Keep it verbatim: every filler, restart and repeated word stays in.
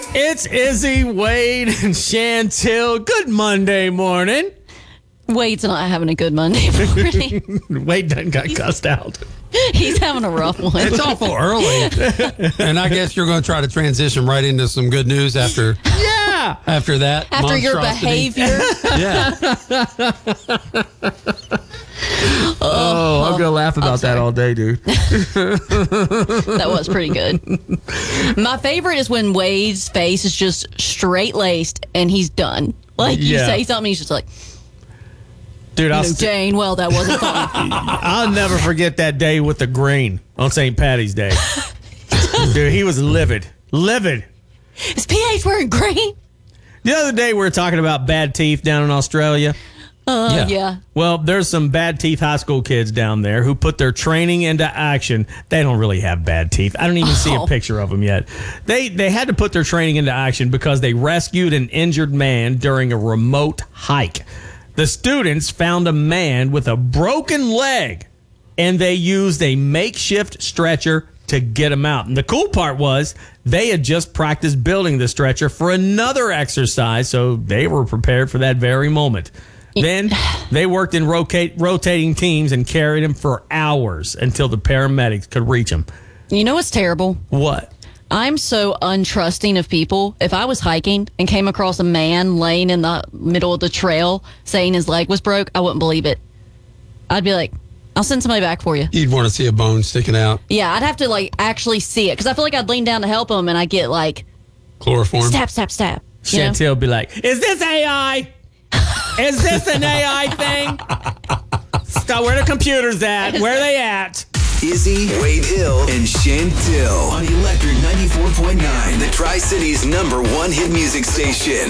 It's Izzy, Wade, and Chantel. Good Monday morning. Wade's not having a good Monday morning. Wade done got cussed out. He's having a rough one. It's awful early. And I guess you're going to try to transition right into some good news after Yeah. after that. After your monstrosity. behavior. Yeah. Oh, I'm going to laugh about that all day, dude. That was pretty good. My favorite is when Wade's face is just straight laced and he's done. Like you Yeah. say something, he's just like, Dude, I'll, no, st- Jane, well, that wasn't funny. I'll never forget that day with the green on Saint Patty's Day. Dude, he was livid. Livid. Is P H wearing green? The other day, we were talking about bad teeth down in Australia. Uh, Yeah. yeah. Well, there's some bad teeth high school kids down there who put their training into action. They don't really have bad teeth. I don't even see a Oh. picture of them yet. They they had to put their training into action because they rescued an injured man during a remote hike. The students found a man with a broken leg, and they used a makeshift stretcher to get him out. And the cool part was they had just practiced building the stretcher for another exercise, so they were prepared for that very moment. Then they worked in rocate, rotating teams and carried him for hours until the paramedics could reach him. You know what's terrible? What? I'm so untrusting of people. If I was hiking and came across a man laying in the middle of the trail saying his leg was broke, I wouldn't believe it. I'd be like, I'll send somebody back for you. You'd want to see a bone sticking out. Yeah, I'd have to like actually see it because I feel like I'd lean down to help him and I get like Chloroform. stab, stab, stab. You know? Chantel be like, is this A I? Is this an A I thing? Stop, where the computers at? Where are they at? Izzy, Wade Hill, and Chantel on Electric ninety-four point nine, the Tri-Cities number one hit music station.